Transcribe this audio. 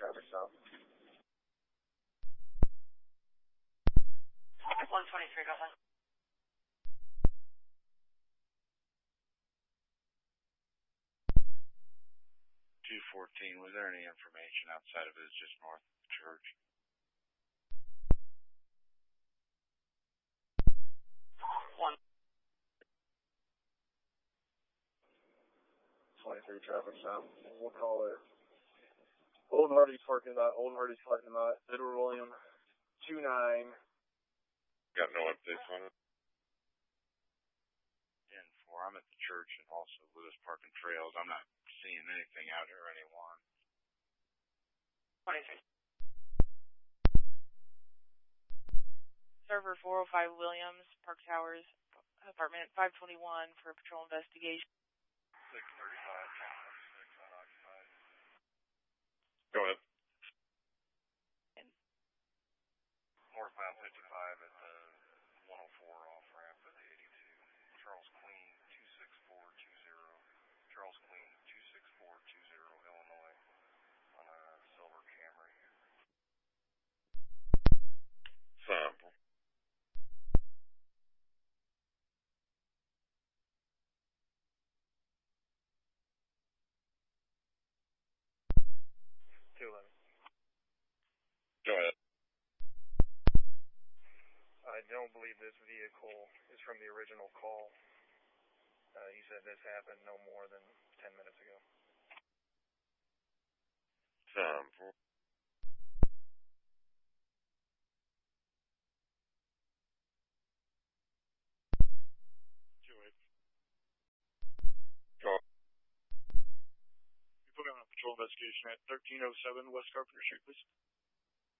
traffic stop. 123, go ahead. 214, was there any information outside of it just north of the church? One. 23 traffic stop. We'll call it Old Hardy's parking lot, Edward William, 29. Got no updates on it? 10-4, I'm at the church and also Lewis Park and Trails. I'm not seeing anything out here, anyone. 23. Server 405 Williams, Park Towers, apartment 521 for a patrol investigation. 635, 6 unoccupied. Go ahead. Northbound 55 at the 104 off ramp at the 82. Charles Queen 26420. Charles Queen 26420, Illinois, on a silver Camry. Sample. Go ahead. I don't believe this vehicle is from the original call. He said this happened no more than 10 minutes ago. Sample. Go. You put me on a patrol investigation at 1307 West Carpenter Street, please.